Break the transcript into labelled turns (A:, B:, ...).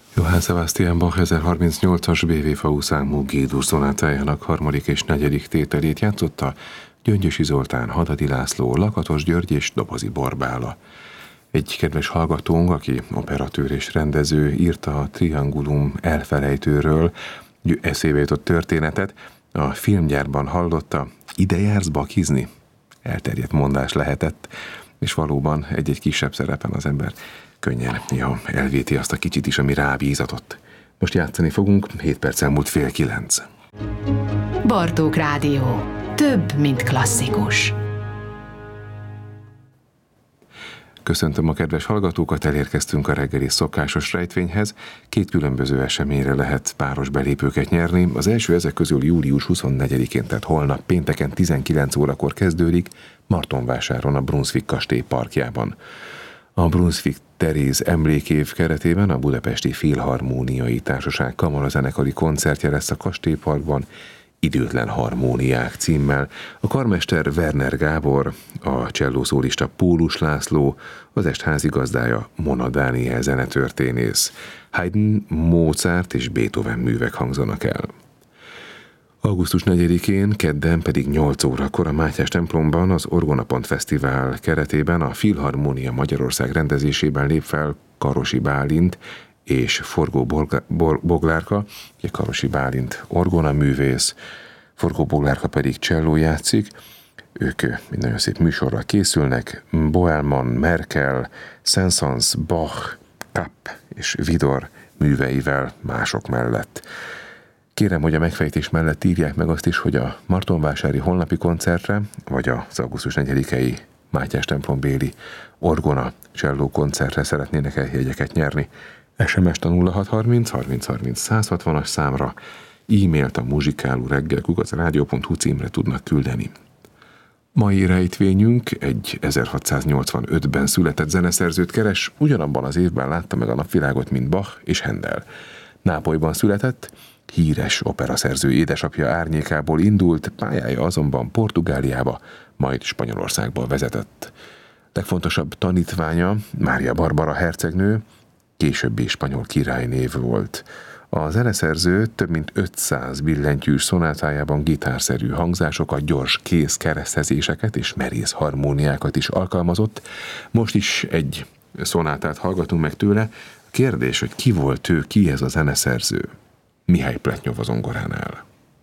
A: Johann Sebastian Bach 1038-as BV-FAU számú G-dur szonátájának harmadik és negyedik tételét játszotta Gyöngyösi Zoltán, Hadadi László, Lakatos György és Dobozi Borbála. Egy kedves hallgatónk, aki operatőr és rendező, írta a Triangulum elfelejtőről eszébe jutott történetet. A filmgyárban hallotta, ide jársz bakizni? Elterjedt mondás lehetett, és valóban egy-egy kisebb szerepen az ember könnyen elvéti azt a kicsit is, ami rábízatott. Most játszani fogunk, 7 perc elmúlt 8:30.
B: Bartók Rádió. Több, mint klasszikus.
A: Köszöntöm a kedves hallgatókat, elérkeztünk a reggeli szokásos rejtvényhez. 2 különböző eseményre lehet páros belépőket nyerni. Az első ezek közül július 24-én, tehát holnap pénteken 19 órakor kezdődik Martonvásáron a Brunswick kastély parkjában. A Brunswick Teréz emlékév keretében a Budapesti Filharmóniai Társaság kamarazenekari koncertje lesz a kastélyparkban, Időtlen harmóniák címmel. A karmester Werner Gábor, a csellószólista Pólus László, az est házigazdája Mona Dániel zenetörténész. Haydn, Mozart és Beethoven művek hangzanak el. Augusztus 4-én, kedden pedig 8 órakor a Mátyás templomban az Orgonapont Fesztivál keretében a Filharmónia Magyarország rendezésében lép fel Karosi Bálint és Forgó Boglárka, Karosi Bálint orgona művész, Forgó Boglárka pedig cselló játszik. Ők nagyon szép műsorral készülnek, Boelman, Merkel, Saint-Saëns, Bach, Kapp és Widor műveivel mások mellett. Kérem, hogy a megfejtés mellett írják meg azt is, hogy a martonvásári holnapi koncertre, vagy az augusztus 4-i Mátyás templombéli orgona cselló koncertre szeretnének jegyeket nyerni. SMS-t a 0630 30 30 160-as számra, e-mailt a muzsikálóreggel@radio.hu címre tudnak küldeni. Mai rejtvényünk egy 1685-ben született zeneszerzőt keres, ugyanabban az évben látta meg a napvilágot, mint Bach és Händel. Nápolyban született, híres operaszerző édesapja árnyékából indult, pályája azonban Portugáliába, majd Spanyolországba vezetett. Legfontosabb tanítványa Mária Barbara hercegnő, későbbi spanyol királynév volt. A zeneszerző több mint 500 billentyűs szonátájában gitárszerű hangzásokat, gyors kéz keresztezéseket és merész harmóniákat is alkalmazott. Most is egy szonátát hallgatunk meg tőle. A kérdés, hogy ki volt ő, ki ez a zeneszerző? Mihály Pletnyov a zongoránál.